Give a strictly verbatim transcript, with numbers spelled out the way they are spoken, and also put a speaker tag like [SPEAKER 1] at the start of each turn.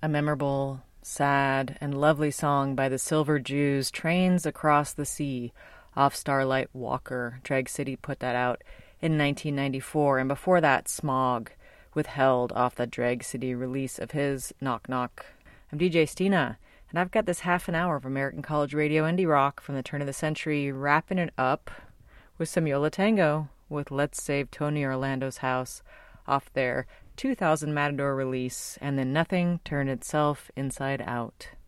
[SPEAKER 1] A memorable, sad, and lovely song by the Silver Jews, Trains Across the Sea, off Starlight Walker. Drag City put that out in nineteen ninety-four, and before that, Smog, Withheld, off that Drag City release of his, Knock Knock. I'm D J Stina, and I've got this half an hour of American College Radio indie rock from the turn of the century, wrapping it up with some Yo La Tengo with Let's Save Tony Orlando's House, off their two thousand Matador release, and then Nothing Turned Itself Inside Out.